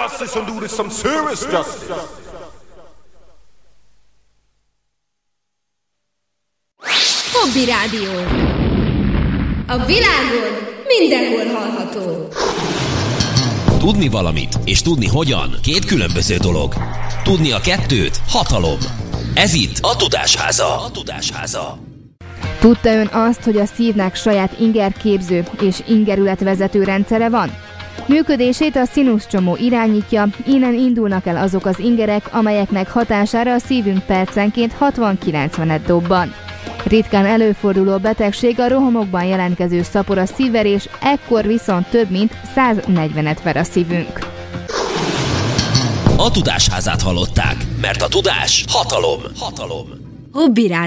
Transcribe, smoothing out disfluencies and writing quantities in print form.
justice and do this some serious justice. Hobby Rádió. A világon mindenhol hallható. Tudni valamit és tudni hogyan két különböző dolog. Tudni a kettőt hatalom. Ez itt a Tudásháza. A Tudásháza. Tudta ön azt, hogy a szívnek saját ingerképző és ingerületvezető rendszere van? Működését a színuszcsomó irányítja, innen indulnak el azok az ingerek, amelyeknek hatására a szívünk percenként 60-90-et dobban. Ritkán előforduló betegség a rohamokban jelentkező szapora szívverés, ekkor viszont több mint 140-et ver a szívünk. A Tudásházát hallották, mert a tudás hatalom. Hobby Rádió.